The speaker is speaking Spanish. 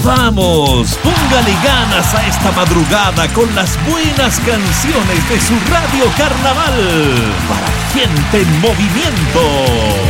Vamos, póngale ganas a esta madrugada con las buenas canciones de su Radio Carnaval para gente en movimiento.